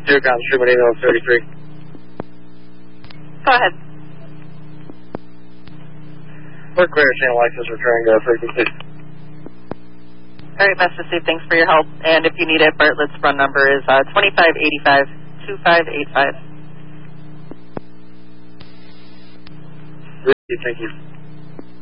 Duke on Sherman Email 33. Go ahead. We're clear, channel license returning to frequency. All right, Master Steve, thanks for your help. And if you need it, Bartlett's run number is 2585-2585. Thank you.